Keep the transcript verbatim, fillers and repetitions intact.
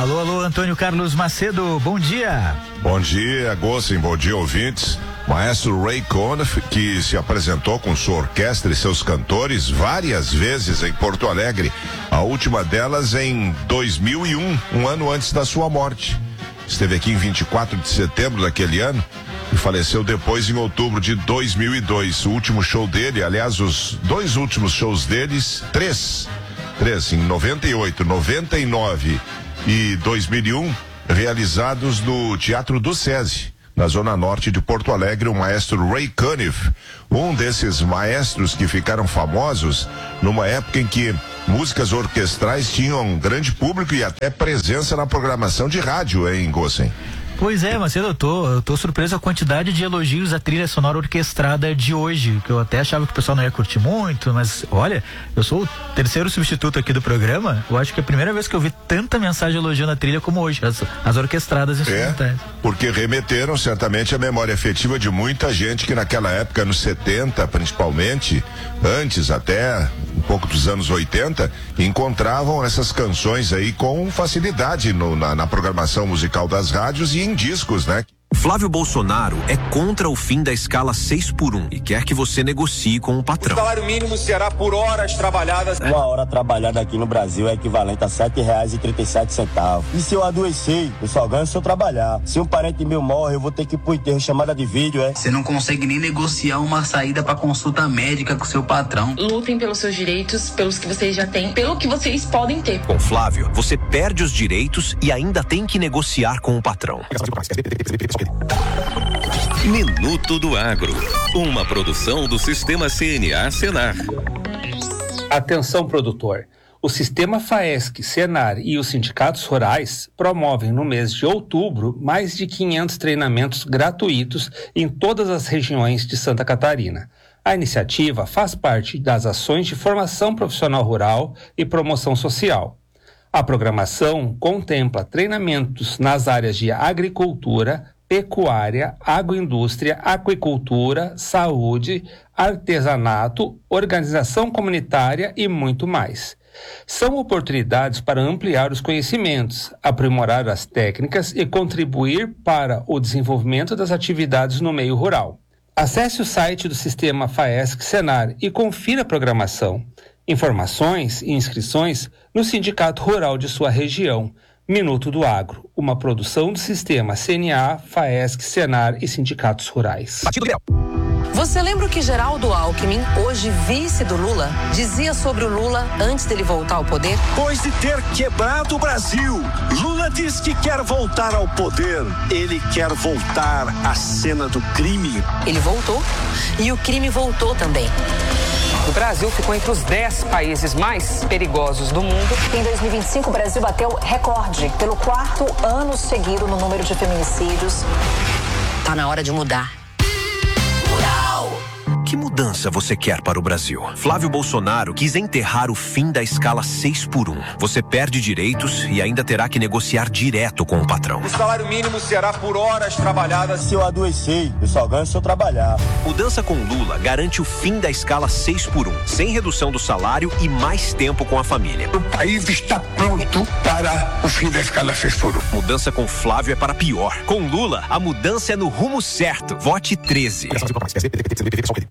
Alô, alô, Antônio Carlos Macedo, bom dia. Bom dia, Gossen, bom dia, ouvintes. Maestro Ray Conniff, que se apresentou com sua orquestra e seus cantores várias vezes em Porto Alegre, a última delas em dois mil e um, um ano antes da sua morte. Esteve aqui em vinte e quatro de setembro daquele ano e faleceu depois em outubro de dois mil e dois. O último show dele, aliás, os dois últimos shows deles, três, três, em noventa e oito, noventa e nove e dois mil e um, realizados no Teatro do SESI, na zona norte de Porto Alegre. O maestro Ray Conniff, um desses maestros que ficaram famosos numa época em que músicas orquestrais tinham um grande público e até presença na programação de rádio, hein, Gossen? Pois é, Macedo, eu tô, eu tô surpreso a quantidade de elogios à trilha sonora orquestrada de hoje, que eu até achava que o pessoal não ia curtir muito, mas olha, eu sou o terceiro substituto aqui do programa, eu acho que é a primeira vez que eu vi tanta mensagem elogiando a trilha como hoje, as, as orquestradas instrumentais. É, porque remeteram certamente a memória afetiva de muita gente que naquela época, nos setenta principalmente, antes até um pouco dos anos oitenta, encontravam essas canções aí com facilidade no, na, na programação musical das rádios e em discos, né? Flávio Bolsonaro é contra o fim da escala seis por um e quer que você negocie com o patrão. O salário mínimo será por horas trabalhadas. Uma hora trabalhada aqui no Brasil é equivalente a sete reais e trinta e sete centavos. E se eu adoecer, eu só ganho se eu trabalhar. Se um parente meu morre, eu vou ter que ir pro enterro, chamada de vídeo, é? Você não consegue nem negociar uma saída pra consulta médica com seu patrão. Lutem pelos seus direitos, pelos que vocês já têm, pelo que vocês podem ter. Com Flávio, você perde os direitos e ainda tem que negociar com o patrão. Minuto do Agro, uma produção do Sistema C N A Senar. Atenção, produtor. O Sistema FAESC, Senar e os sindicatos rurais promovem no mês de outubro mais de quinhentos treinamentos gratuitos em todas as regiões de Santa Catarina. A iniciativa faz parte das ações de formação profissional rural e promoção social. A programação contempla treinamentos nas áreas de agricultura, pecuária, agroindústria, aquicultura, saúde, artesanato, organização comunitária e muito mais. São oportunidades para ampliar os conhecimentos, aprimorar as técnicas e contribuir para o desenvolvimento das atividades no meio rural. Acesse o site do Sistema FAESC Senar e confira a programação. Informações e inscrições no Sindicato Rural de sua região. Minuto do Agro, uma produção do Sistema C N A, FAESC, Senar e sindicatos rurais. Você lembra o que Geraldo Alckmin, hoje vice do Lula, dizia sobre o Lula antes dele voltar ao poder? Depois de ter quebrado o Brasil, Lula diz que quer voltar ao poder. Ele quer voltar à cena do crime. Ele voltou e o crime voltou também. O Brasil ficou entre os dez países mais perigosos do mundo. Em dois mil e vinte e cinco, o Brasil bateu recorde pelo quarto ano seguido no número de feminicídios. Tá na hora de mudar. Que mudança você quer para o Brasil? Flávio Bolsonaro quis enterrar o fim da escala seis por um. Você perde direitos e ainda terá que negociar direto com o patrão. O salário mínimo será por horas trabalhadas. Se eu adoecer, eu só ganho se eu trabalhar. Mudança com Lula garante o fim da escala seis por um, sem redução do salário e mais tempo com a família. O país está pronto para o fim da escala seis por um. Mudança com Flávio é para pior. Com Lula, a mudança é no rumo certo. Vote treze.